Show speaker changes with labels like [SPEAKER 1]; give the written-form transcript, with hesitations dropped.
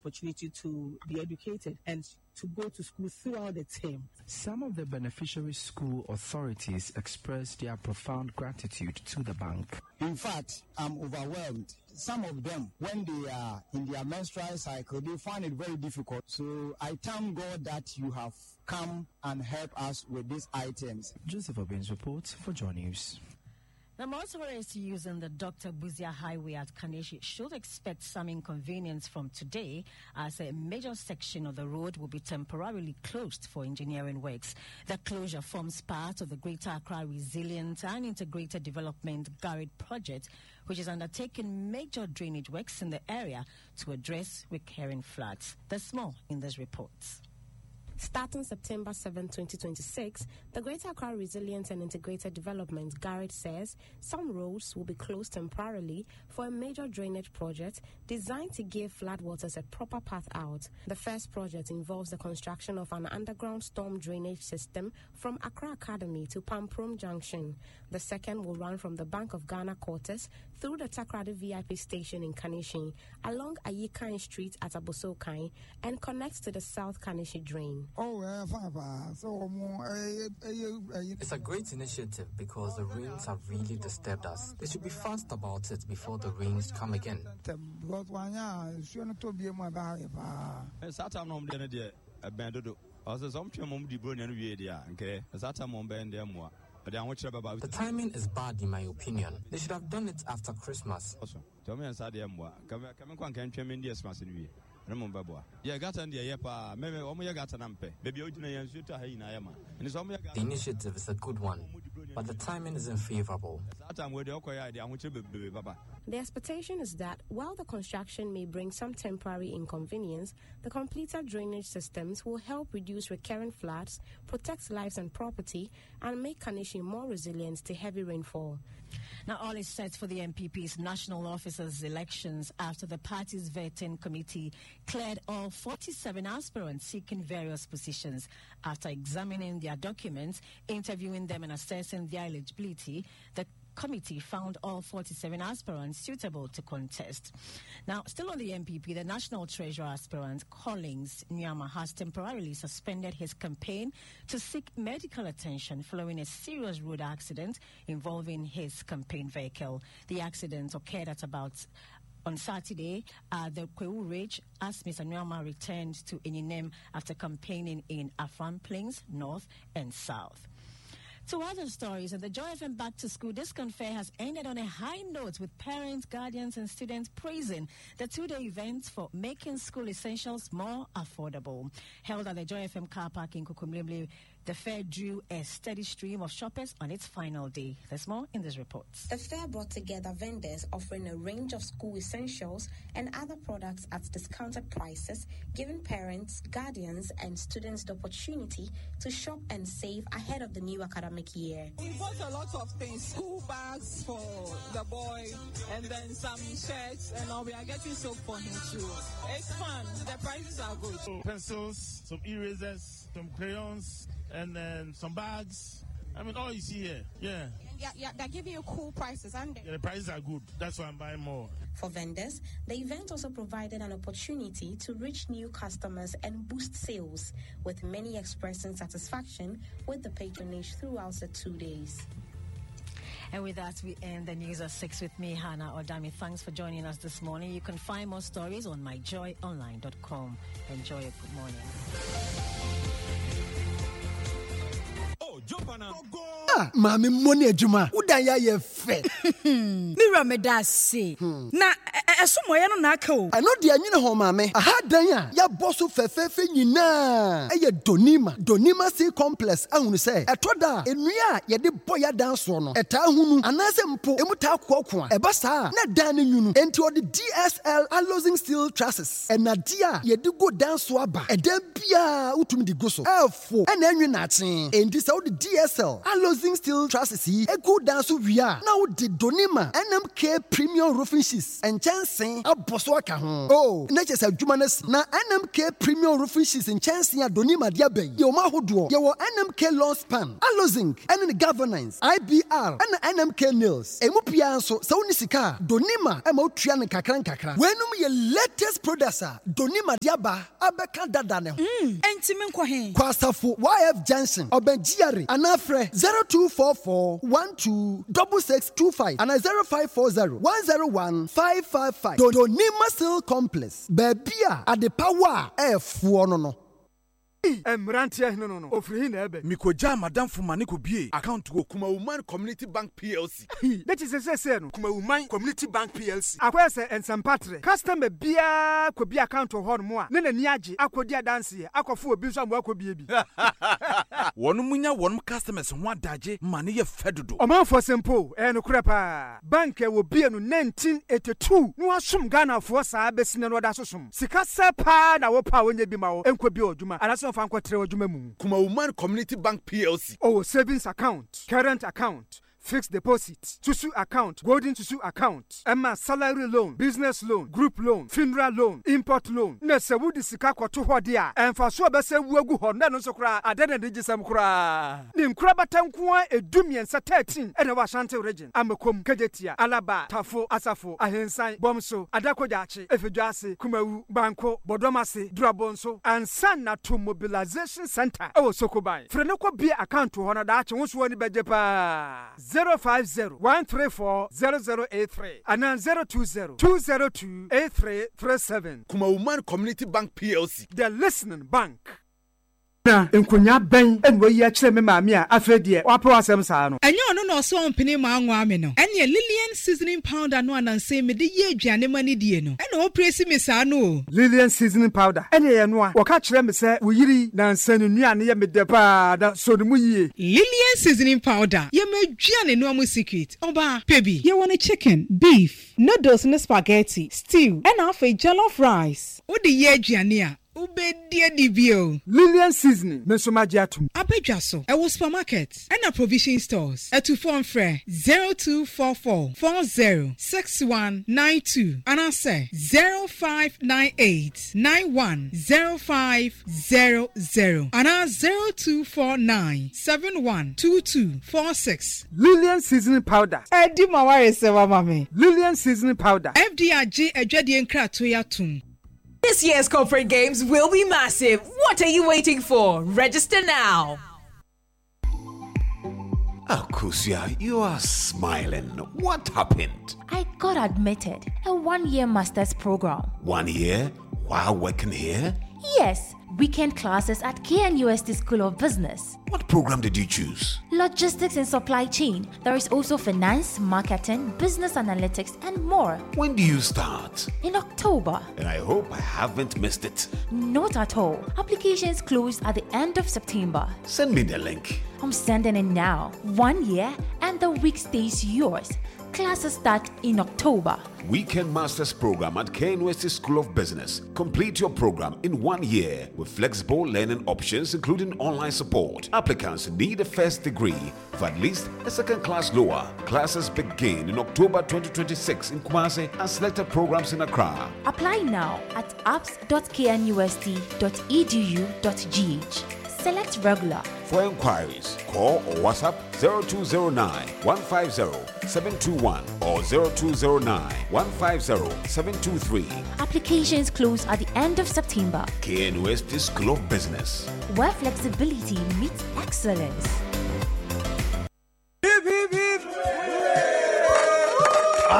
[SPEAKER 1] opportunity to be educated and to go to school throughout the term.
[SPEAKER 2] Some of the beneficiary school authorities expressed their profound gratitude to the bank.
[SPEAKER 3] In fact, I'm overwhelmed. Some of them, when they are in their menstrual cycle, they find it very difficult. So I thank God that you have come and help us with these items.
[SPEAKER 2] Joseph Obins reports for Joy News.
[SPEAKER 4] The motorists using the Dr. Buzia Highway at Kaneshie should expect some inconvenience from today, as a major section of the road will be temporarily closed for engineering works. The closure forms part of the Greater Accra Resilient and Integrated Development GARID project, which is undertaking major drainage works in the area to address recurring floods. There's more in this report.
[SPEAKER 5] Starting September 7, 2026, the Greater Accra Resilient and Integrated Development GARID says some roads will be closed temporarily for a major drainage project designed to give floodwaters a proper path out. The first project involves the construction of an underground storm drainage system from Accra Academy to Pamprom Junction. The second will run from the Bank of Ghana quarters through the Takrady VIP station in Kaneshie, along Ayikan Street at Abosokai, and connects to the South Kaneshie Drain.
[SPEAKER 6] It's a great initiative because the rains have really disturbed us. They should be fast about it before the rains come again. The timing is bad in my opinion. They should have done it after Christmas. The initiative is a good one, but the timing isn't favorable.
[SPEAKER 5] The expectation is that while the construction may bring some temporary inconvenience, the completed drainage systems will help reduce recurrent floods, protect lives and property, and make Kaneshie more resilient to heavy rainfall.
[SPEAKER 4] Now, all is set for the MPP's national officers' elections after the party's vetting committee cleared all 47 aspirants seeking various positions. After examining their documents, interviewing them and assessing their eligibility, the committee found all 47 aspirants suitable to contest. Now, still on the MPP, the National Treasurer aspirant Collins Nyama has temporarily suspended his campaign to seek medical attention following a serious road accident involving his campaign vehicle. The accident occurred at about on Saturday at the Kwewu Ridge as Mr. Nyama returned to Ininem after campaigning in Afram Plains, North and South. To other stories, and the Joy FM Back to School Discount Fair has ended on a high note with parents, guardians, and students praising the two-day event for making school essentials more affordable. Held at the Joy FM car park in Kukumlimli, the fair drew a steady stream of shoppers on its final day. There's more in this report.
[SPEAKER 5] The fair brought together vendors offering a range of school essentials and other products at discounted prices, giving parents, guardians, and students the opportunity to shop and save ahead of the new academic year.
[SPEAKER 1] We bought a lot of things, school bags for the boy, and then some shirts, and now we are getting soap for him too. It's fun. The prices are good.
[SPEAKER 7] Pencils, some erasers, some crayons, and then some bags. I mean, all you see here. Yeah, they're giving you cool prices, aren't they? Yeah, the prices are good. That's why I'm buying more.
[SPEAKER 5] For vendors, the event also provided an opportunity to reach new customers and boost sales, with many expressing satisfaction with the patronage throughout the 2 days.
[SPEAKER 4] And with that, we end the news at 6 with me, Hannah Odami. Thanks for joining us this morning. You can find more stories on myjoyonline.com. Enjoy a good morning.
[SPEAKER 8] Mami money ejuma udanya ye fe
[SPEAKER 9] Mira me da se na esomo ye no na aka o
[SPEAKER 8] ano de anyine ho mami aha dan a ya boso fefefe nyina eye donima sea complex ahunu se etoda enua ye de boya dan so no eta hunu anase mpo emuta kokko a eba saa na dan ne nyunu enti odi DSL alloying steel trusses enade a ye de go dan so aba edan bia utumi di go so efo ena enwe na achen enti se odi DSL alloying steel trusses yi ego dan so wia na odi donima NMK premium roofing sheets and chance sen aboso aka ho. Oh, na chese adwuma na si. Na NMK Premium Roofing Sheets nkyɛnse a Donima de abɛyi. Ye o ma hodoɔ. Ye wo NMK Lawn Span, Alozinc, ɛne ne Governance, IBR, ɛne NMK Nails. Emu pia nso sɛ woni sika Donima ɛma otua ne kakra. Wenum ye latest products a Donima de aba abɛka dada ne ho.
[SPEAKER 9] Enti me nkɔ he.
[SPEAKER 8] Kwasafo YF Junction, Obenjiare, Anafre 0244 126625 and 0540 101 555. Donima Steel Complex. Bebia at the power F1 no.
[SPEAKER 10] Emrantia no. Ofrihi na ebe. Mikoja madam fumani ko bie account go Kuma Woman Community Bank PLC. That is say no. Kuma Woman Community Bank PLC. Akwese ensempatre. Customer bia ko bia account ho no mo a. Ne nani age akodi adanse akofo obi so am akobie bi. Wonu munya wonu customers ho adaje mane ye fedodo. Omanfo simple no kura pa. Bank e wo bie no 1982. No asum Ghana fo saa besine no da sosum. Sika sepa na wo pa wonya bi ma wo enko bi odwuma. Anaso Kuma Woman Community Bank PLC. Oh, savings account, current account, fixed deposit, Susu account, golden Susu account, Emma salary loan, business loan, group loan, funeral loan, import loan. Nese wudi sika kwa tu hodia. Enfasua bese wuegu honda no sokra. Adene digisam kura. Nim kura batankuwa edumien sa 13. Ene wa Ashanti region. Amekom, Kejetia, Alaba, Tafo, Asafo, Ahensan, Bomso, Adakojachi, Efejuase, Kumewu, Banko, Bodomase, Drabonso, and Sana to Mobilization Center. Oh, Sokobai. Frenoko be account to honor that once one bejepa. 050-134-0083 and then 020-202-8337. Kuma Woman Community Bank PLC. The listening bank. Na enkonya ben enwo yi akire me maami a afedie wapo asem saa no
[SPEAKER 11] enye ono no so ompene ma anwa me no ene Lillian seasoning powder no ananse me de ye aduane mani die no ene opresi me saa no
[SPEAKER 10] Lillian seasoning powder ene ye no a woka kire me se wo yiri na nsanu nuane ye me de pa da so de mu yie
[SPEAKER 11] Lillian seasoning powder ye ma aduane no amu secret oba pebi ye want chicken beef noodles and spaghetti stew and half a jollof rice o de ye aduane a Ubedia dibio
[SPEAKER 10] Lillian seasoning mesomagiatum
[SPEAKER 11] Abedwaso e wo supermarket and a provision stores at 0244 40 6192 and I say 0598 910500 and 0249 712246
[SPEAKER 10] Lillian seasoning powder
[SPEAKER 11] Edi maware sewa mame
[SPEAKER 10] Lillian seasoning powder
[SPEAKER 11] FDRG ejwadi nkrato yatum.
[SPEAKER 12] This year's corporate games will be massive. What are you waiting for? Register now.
[SPEAKER 13] Akusia, you are smiling. What happened?
[SPEAKER 14] I got admitted. A 1-year master's program.
[SPEAKER 13] 1 year? While working here?
[SPEAKER 14] Yes. Weekend classes at KNUST School of Business.
[SPEAKER 13] What program did you choose?
[SPEAKER 14] Logistics and supply chain. There is also finance, marketing, business analytics, and more.
[SPEAKER 13] When do you start?
[SPEAKER 14] In October.
[SPEAKER 13] And I hope I haven't missed it.
[SPEAKER 14] Not at all. Applications close at the end of September.
[SPEAKER 13] Send me the link.
[SPEAKER 14] I'm sending it now. 1 year and the week stays yours. Classes start in October.
[SPEAKER 13] Weekend Masters Program at KNUST School of Business. Complete your program in 1 year with flexible learning options including online support. Applicants need a first degree for at least a second class lower. Classes begin in October 2026 in Kumasi and selected programs in Accra.
[SPEAKER 14] Apply now at apps.knust.edu.gh. Select regular.
[SPEAKER 13] For inquiries, call or WhatsApp 0209 150 721 or 0209 150 723.
[SPEAKER 14] Applications close at the end of September.
[SPEAKER 13] KNUST School of Business,
[SPEAKER 14] where flexibility meets excellence.